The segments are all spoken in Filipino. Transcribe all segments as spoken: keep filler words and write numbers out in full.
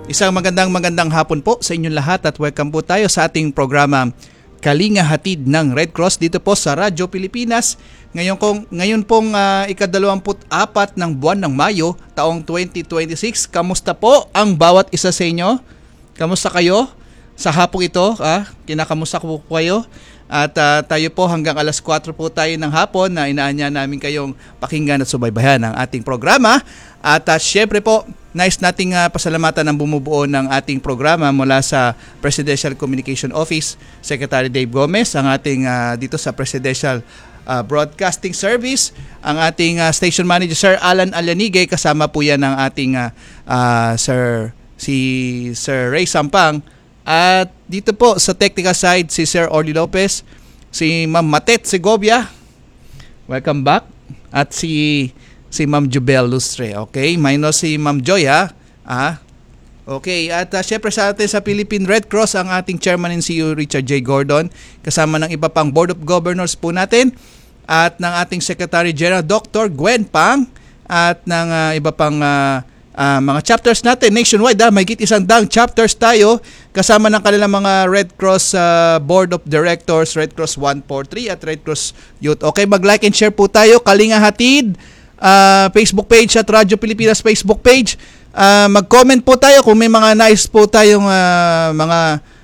Isang magandang magandang hapon po sa inyong lahat at welcome po tayo sa ating programa Kalinga Hatid ng Red Cross dito po sa Radyo Pilipinas. Ngayon, kong, ngayon pong uh, ikadalawamput apat ng buwan ng Mayo, taong twenty twenty-six. Kamusta po ang bawat isa sa inyo? Kamusta kayo sa hapong ito? Ah? Kinakamusta po kayo? At uh, tayo po hanggang alas kwatro po tayo ng hapon na inaanya namin kayong pakinggan at subaybayan ang ating programa. At uh, syempre po, nice nating uh, pasalamatan ng bumubuo ng ating programa mula sa Presidential Communication Office, Secretary Dave Gomez, ang ating uh, dito sa Presidential uh, Broadcasting Service, ang ating uh, Station Manager Sir Alan Alyanigay, kasama po yan ng ating uh, uh, Sir si Sir Ray Sampang. At dito po sa technical side si Sir Orly Lopez, si Ma'am Matet Segovia, welcome back, at si si Ma'am Jubel Lustre, okay? Minus si Ma'am Joy, ha? Ah, okay, at uh, syempre sa atin sa Philippine Red Cross, ang ating Chairman and C E O Richard J. Gordon, kasama ng iba pang Board of Governors po natin, at ng ating Secretary General Doctor Gwen Pang, at ng uh, iba pang uh, uh, mga chapters natin nationwide. Ah, may git isang daang chapters tayo, kasama ng kanilang mga Red Cross uh, Board of Directors, Red Cross one forty-three at Red Cross Youth. Okay, mag-like and share po tayo, Kalinga Hatid, Uh, Facebook page at Radyo Pilipinas Facebook page. Uh, mag-comment po tayo kung may mga nice po tayong uh, mga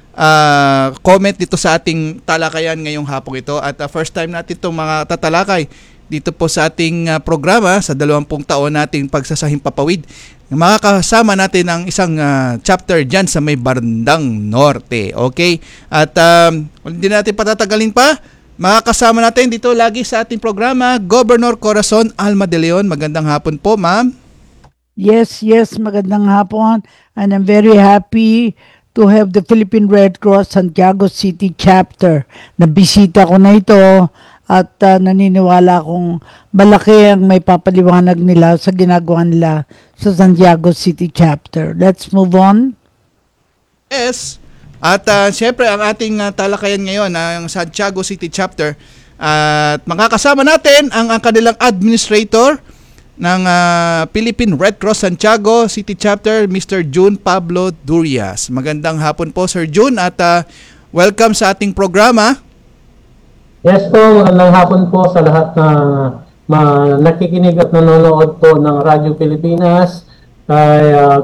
uh, comment dito sa ating talakayan ngayong hapong ito. At uh, first time natin itong mga tatalakay dito po sa ating uh, programa sa dalawampung taon nating pagsasahing papawid. Makakasama natin ang isang uh, chapter dyan sa may Bandang Norte. Okay? At um, hindi natin patatagalin pa. Makakasama natin dito lagi sa ating programa, Governor Corazon Alma de Leon. Magandang hapon po, ma'am. Yes, yes, magandang hapon. And I'm very happy to have the Philippine Red Cross Santiago City Chapter. Nabisita ko na ito at uh, naniniwala akong malaki ang may papaliwanag nila sa ginagawa nila sa Santiago City Chapter. Let's move on. Yes. At uh, siyempre ang ating uh, talakayan ngayon ang Santiago City Chapter, at uh, makakasama natin ang, ang kanilang administrator ng uh, Philippine Red Cross Santiago City Chapter, Mister June Pablo Durias. Magandang hapon po, Sir June, at uh, welcome sa ating programa. Yes po, magandang hapon po sa lahat na ma- nakikinig at nanonood po ng Radyo Pilipinas. Ay uh,